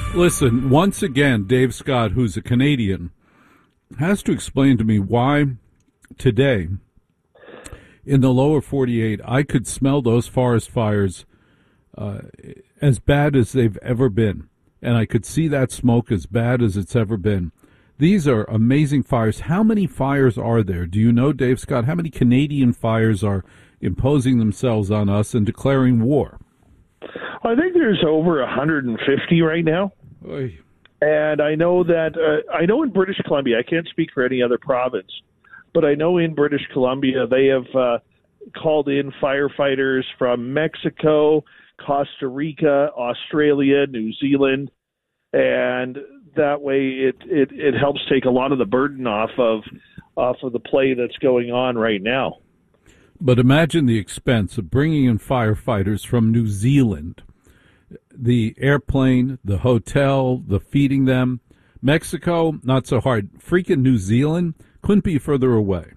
Listen, once again, Dave Scott, who's a Canadian, has to explain to me why today in the lower 48 I could smell those forest fires as bad as they've ever been. And I could see that smoke as bad as it's ever been. These are amazing fires. How many fires are there? Do you know, Dave Scott, how many Canadian fires are imposing themselves on us and declaring war? I think there's over 150 right now. Oy. And I know that, I know in British Columbia, I can't speak for any other province, but I know in British Columbia they have called in firefighters from Mexico, Costa Rica, Australia, New Zealand, and that way it helps take a lot of the burden off of the play that's going on right now. But imagine the expense of bringing in firefighters from New Zealand. The airplane, the hotel, the feeding them. Mexico, not so hard. Freaking New Zealand couldn't be further away.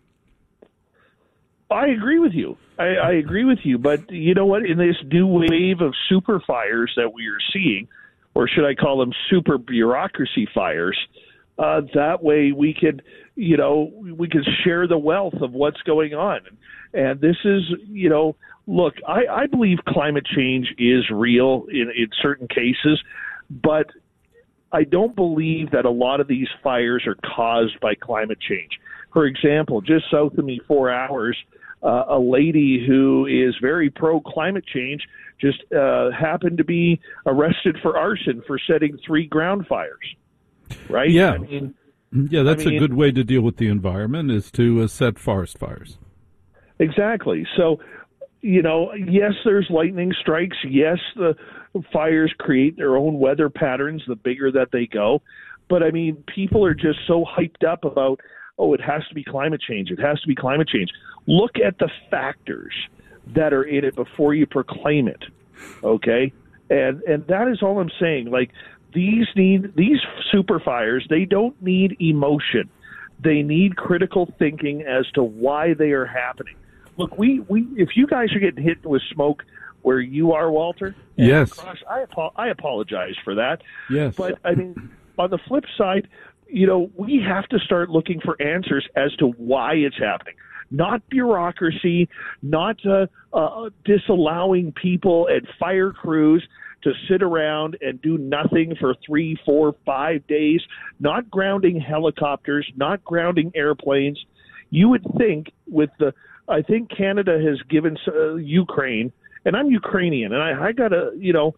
I agree with you. I agree with you. But you know what? In this new wave of super fires that we are seeing, or should I call them super bureaucracy fires, that way we could, we could share the wealth of what's going on. And this is, look, I believe climate change is real in certain cases, but I don't believe that a lot of these fires are caused by climate change. For example, just south of me 4 hours, a lady who is very pro-climate change just happened to be arrested for arson for setting 3 ground fires, right? Yeah, that's a good way to deal with the environment, is to set forest fires. Exactly. So, yes, there's lightning strikes. Yes, the fires create their own weather patterns the bigger that they go. But, people are just so hyped up about, it has to be climate change. It has to be climate change. Look at the factors that are in it before you proclaim it, okay? And that is all I'm saying. Like, these super fires, they don't need emotion. They need critical thinking as to why they are happening. Look, if you guys are getting hit with smoke where you are, Walter, yes, gosh, I apologize for that. Yes, but on the flip side, we have to start looking for answers as to why it's happening. Not bureaucracy, not disallowing people and fire crews to sit around and do nothing for 3, 4, 5 days, not grounding helicopters, not grounding airplanes. You would think I think Canada has given Ukraine, and I'm Ukrainian, and I got to,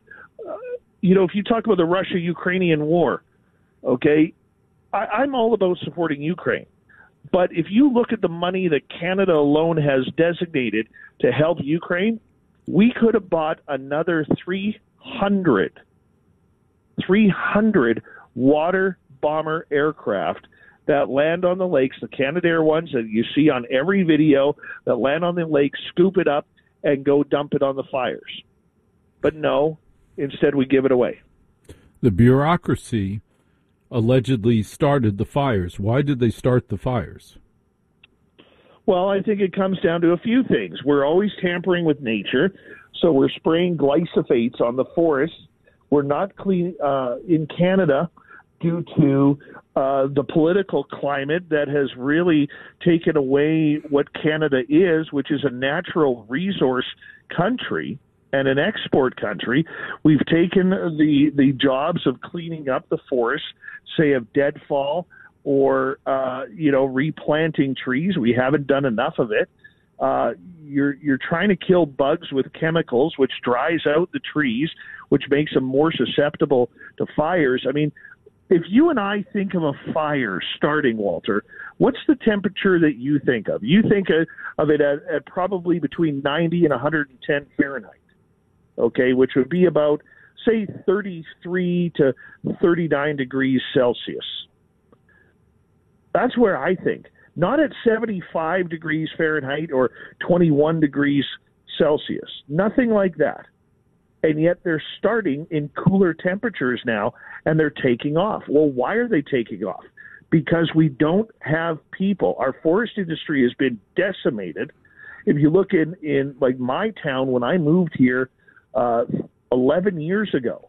if you talk about the Russia-Ukrainian war, okay, I'm all about supporting Ukraine. But if you look at the money that Canada alone has designated to help Ukraine, we could have bought another 300 water bomber aircraft that land on the lakes, the Canadair ones that you see on every video that land on the lake, scoop it up, and go dump it on the fires. But no, instead we give it away. The bureaucracy allegedly started the fires. Why did they start the fires? Well, I think it comes down to a few things. We're always tampering with nature, so we're spraying glyphosates on the forests. We're not clean in Canada due to the political climate that has really taken away what Canada is, which is a natural resource country and an export country. We've taken the jobs of cleaning up the forests, say of deadfall or replanting trees. We haven't done enough of it. You're trying to kill bugs with chemicals, which dries out the trees, which makes them more susceptible to fires. If you and I think of a fire starting, Walter, what's the temperature that you think of? You think of it at probably between 90 and 110 Fahrenheit, okay, which would be about, say, 33 to 39 degrees Celsius. That's where I think. Not at 75 degrees Fahrenheit or 21 degrees Celsius. Nothing like that. And yet they're starting in cooler temperatures now, and they're taking off. Well, why are they taking off? Because we don't have people. Our forest industry has been decimated. If you look in like my town, when I moved here 11 years ago,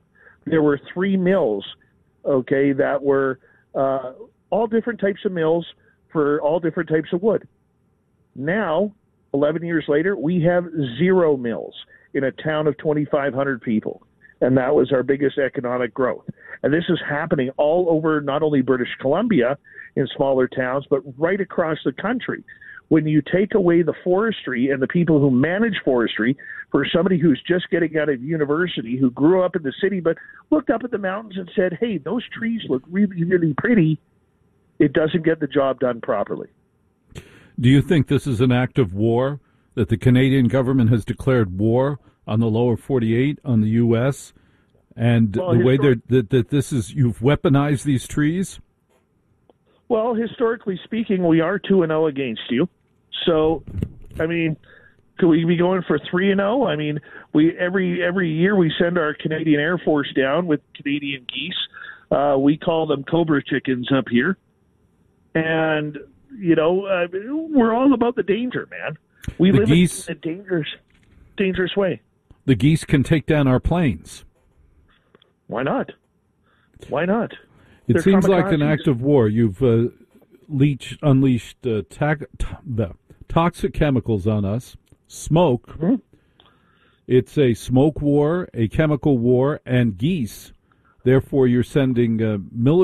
there were 3 mills, okay, that were all different types of mills for all different types of wood. Now, 11 years later, we have 0 mills in a town of 2,500 people. And that was our biggest economic growth. And this is happening all over not only British Columbia in smaller towns, but right across the country. When you take away the forestry and the people who manage forestry for somebody who's just getting out of university, who grew up in the city but looked up at the mountains and said, hey, those trees look really, really pretty, it doesn't get the job done properly. Do you think this is an act of war, that the Canadian government has declared war on the lower 48, on the U.S., and the way that this is, you've weaponized these trees? Well, historically speaking, we are 2-0 against you. So, I mean, could we be going for 3-0? I mean, we every year we send our Canadian Air Force down with Canadian geese. We call them Cobra chickens up here. And, you know, we're all about the danger, man. We live in a dangerous way. The geese can take down our planes. Why not? Why not? It seems like an act of war. You've unleashed the toxic chemicals on us. Smoke. Mm-hmm. It's a smoke war, a chemical war, and geese. Therefore, you're sending military